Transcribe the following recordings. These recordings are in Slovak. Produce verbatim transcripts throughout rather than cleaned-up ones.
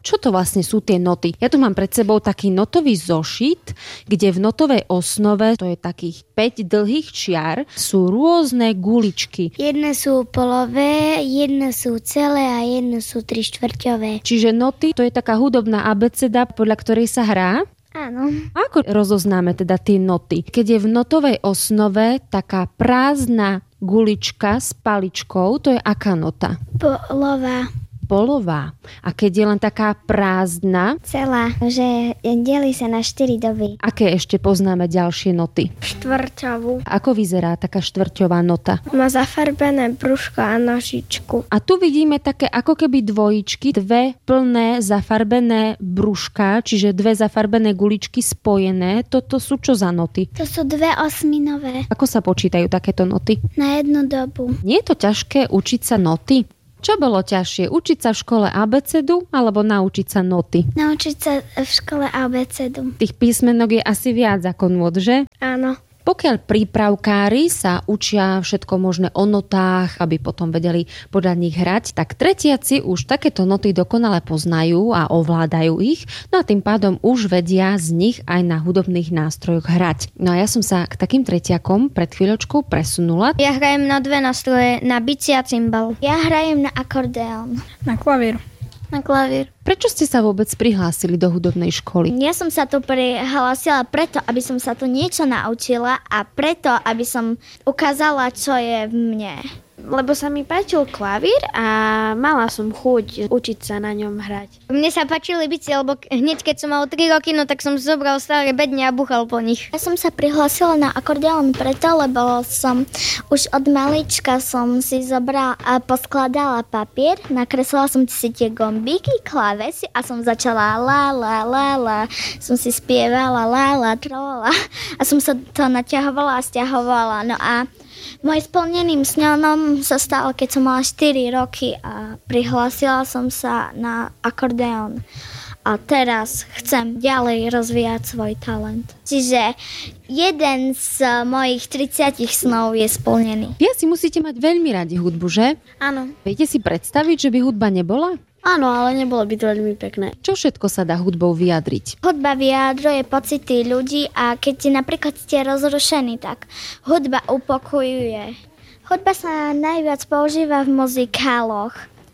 Čo to vlastne sú tie noty? Ja tu mám pred sebou taký notový zošit, kde v notovej osnove, to je takých päť dlhých čiar, sú rôzne guličky. Jedné sú polové, jedné sú celé a jedné sú tri štvrťové. Čiže noty, to je taká hudobná abeceda, podľa ktorej sa hrá? Áno. Ako rozoznáme teda tie noty? Keď je v notovej osnove taká prázdna gulička s paličkou, to je aká nota? Polová. Polová. A keď je len taká prázdna? Celá, že delí sa na štyri doby. Aké ešte poznáme ďalšie noty? Štvrťovú. Ako vyzerá taká štvrťová nota? Má zafarbené brúško a nožičku. A tu vidíme také ako keby dvojičky, dve plné zafarbené brúška, čiže dve zafarbené guličky spojené. Toto sú čo za noty? To sú dve osminové. Ako sa počítajú takéto noty? Na jednu dobu. Nie je to ťažké učiť sa noty? Čo bolo ťažšie? Učiť sa v škole abecedu alebo naučiť sa noty? Naučiť sa v škole abecedu. Tých písmenok je asi viac ako nôd, že? Áno. Pokiaľ prípravkári sa učia všetko možné o notách, aby potom vedeli podľa nich hrať, tak tretiaci už takéto noty dokonale poznajú a ovládajú ich, no a tým pádom už vedia z nich aj na hudobných nástrojoch hrať. No a ja som sa k takým tretiakom pred chvíľočkou presunula. Ja hrajem na dve nástroje, na bicie a cymbal. Ja hrajem na akordeón. Na klavír. Na klavír. Prečo ste sa vôbec prihlásili do hudobnej školy? Ja som sa tu prihlásila preto, aby som sa tu niečo naučila a preto, aby som ukázala, čo je v mne. Lebo sa mi páčil klavír a mala som chuť učiť sa na ňom hrať. Mne sa páčili bicie, lebo hneď keď som mal tri roky, no tak som zobral staré bedne a buchal po nich. Ja som sa prihlásila na akordeón preto, lebo som už od malička som si zobrala a poskladala papier, nakreslila som si tie gombíky, klávesy a som začala la la la la, som si spievala la la trola a som sa to naťahovala a stiahovala. No a môj splneným snom sa stalo, keď som mala štyri roky a prihlásila som sa na akordeón. A teraz chcem ďalej rozvíjať svoj talent. Čiže jeden z mojich tridsiatich snov je splnený. Vy si musíte mať veľmi radi hudbu, že? Áno. Viete si predstaviť, že by hudba nebola? Áno, ale nebolo by to veľmi pekné. Čo všetko sa dá hudbou vyjadriť? Hudba vyjadruje pocity ľudí a keď napríklad ste rozrušení, tak hudba upokojuje. Hudba sa najviac používa v muzikáloch,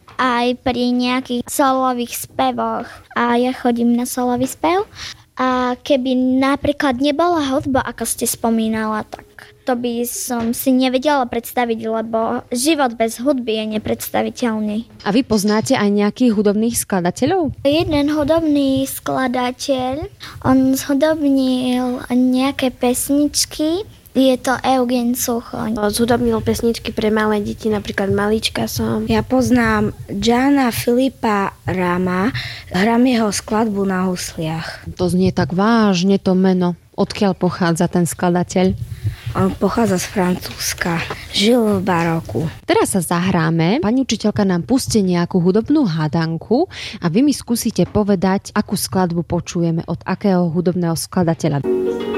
aj pri nejakých solových spevoch. A ja chodím na solový spev. A keby napríklad nebola hudba, ako ste spomínala, tak to by som si nevedela predstaviť, lebo život bez hudby je nepredstaviteľný. A vy poznáte aj nejakých hudobných skladateľov? Jeden hudobný skladateľ, on zhudobnil nejaké pesničky. Je to Eugen Suchoň. Zhudobnil pesničky pre malé deti, napríklad Malička som. Ja poznám Gianna Filipa Rama, hrám jeho skladbu na husliach. To znie tak vážne to meno. Odkiaľ pochádza ten skladateľ? On pochádza z Francúzska. Žil v baroku. Teraz sa zahráme. Pani učiteľka nám pustí nejakú hudobnú hádanku a vy mi skúsite povedať, akú skladbu počujeme od akého hudobného skladateľa.